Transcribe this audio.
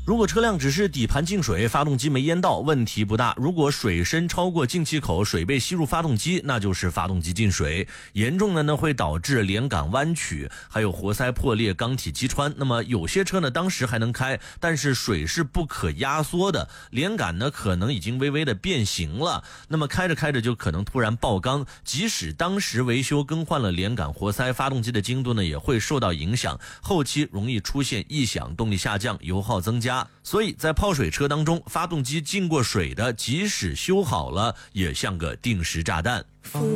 如果车辆只是底盘进水，发动机没淹到，问题不大。如果水深超过进气口，水被吸入发动机，那就是发动机进水。严重的呢会导致连杆弯曲，还有活塞破裂、缸体击穿。那么有些车呢当时还能开，但是水是不可压缩的，连杆呢可能已经微微的变形了，那么开着开着就可能突然爆缸。即使当时维修更换了连杆活塞，发动机的精度呢也会受到影响，后期容易出现异响、动力下降、油耗增加。所以在泡水车当中，发动机进过水的，即使修好了，也像个定时炸弹。